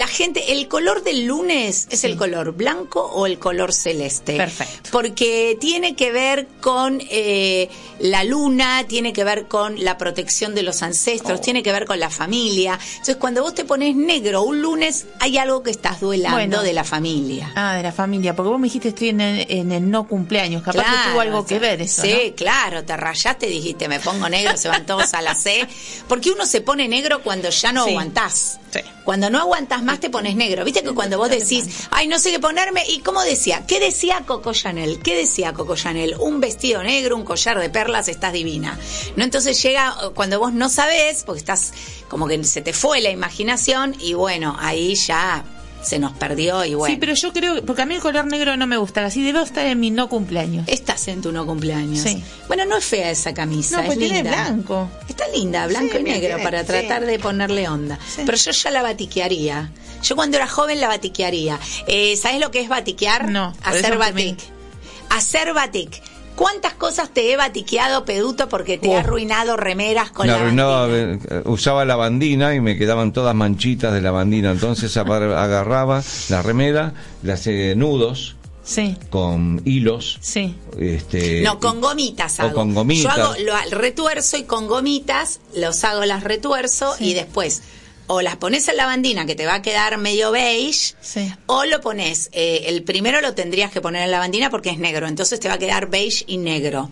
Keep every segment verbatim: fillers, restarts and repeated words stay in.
la gente, el color del lunes es Sí. el color blanco o el color celeste. Perfecto. Porque tiene que ver con eh, la luna, tiene que ver con la protección de los ancestros, Oh. tiene que ver con la familia. Entonces, cuando vos te pones negro un lunes, hay algo que estás duelando Bueno. de la familia. Ah, de la familia, porque vos me dijiste estoy en el, en el no cumpleaños, capaz Claro, que tuvo algo o sea, que ver eso, sí, ¿no? claro, te rayaste y dijiste, me pongo negro, se van todos a la C. Porque uno se pone negro cuando ya no Sí. aguantás. Sí. Cuando no aguantás más te pones negro. Viste que cuando vos decís, ay, no sé qué ponerme, ¿y cómo decía? ¿Qué decía Coco Chanel? ¿Qué decía Coco Chanel? Un vestido negro, un collar de perlas, estás divina. ¿No? Entonces llega cuando vos no sabés, porque estás como que se te fue la imaginación y bueno, ahí ya se nos perdió y bueno. Sí, pero yo creo, porque a mí el color negro no me gusta, así debo estar en mi no cumpleaños. Estás en tu no cumpleaños. Sí. Bueno, no es fea esa camisa, No, es pues tiene linda. blanco. Está linda, blanco Sí, y negro, tiene, para sí. tratar de ponerle onda. Sí. Pero yo ya la batiquearía. Yo cuando era joven la batiquearía. Eh, ¿Sabes lo que es batiquear? No, por Hacer eso batik. Hacer batik. ¿Cuántas cosas te he batiqueado, Peduto, porque te Oh. he arruinado remeras con Me la arruinaba, bandina? eh, usaba lavandina y me quedaban todas manchitas de lavandina. Entonces agar- agarraba la remera, le hacía nudos Sí, con hilos. sí. Este, No, con gomitas hago. O con gomitas. Yo hago, lo al- retuerzo y con gomitas los hago, las retuerzo Sí. y después o las pones en la bandina que te va a quedar medio beige, Sí. o lo pones, eh, el primero lo tendrías que poner en la bandina porque es negro, entonces te va a quedar beige y negro.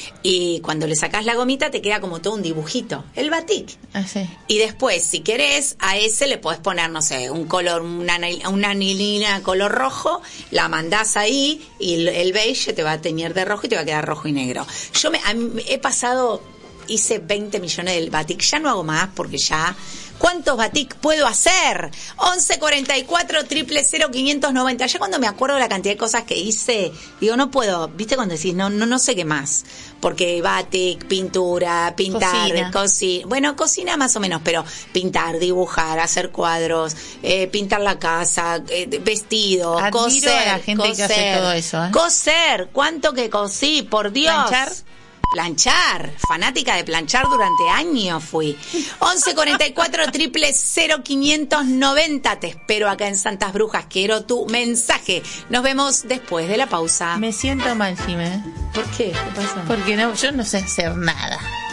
Y cuando le sacás la gomita te queda como todo un dibujito, el batik. Ah, sí. Y después, si querés, a ese le podés poner, no sé, un color, una, anil- una anilina color rojo, la mandás ahí y el, el beige te va a teñir de rojo y te va a quedar rojo y negro. Yo me, a mí- he pasado, hice veinte millones del batik, ya no hago más porque ya... ¿Cuántos batik puedo hacer? once cuarenta y cuatro, cero cero cero, quinientos noventa. Ya cuando me acuerdo de la cantidad de cosas que hice, digo, no puedo. ¿Viste cuando decís, no, no, no sé qué más? Porque batik, pintura, pintar, Cocina. cocina. Bueno, cocina más o menos, pero pintar, dibujar, hacer cuadros, eh, pintar la casa, eh, vestido, Admiro coser. a la gente que hace coser, todo eso, ¿eh? Coser, ¿cuánto que cosí? Por Dios. Planchar. Planchar, fanática de planchar durante años fui. once cuarenta y cuatro, cero cero cero, quinientos noventa. Te espero acá en Santas Brujas. Quiero tu mensaje. Nos vemos después de la pausa. Me siento mal, Jimé. ¿Por qué? ¿Qué pasó? Porque no, yo no sé hacer nada.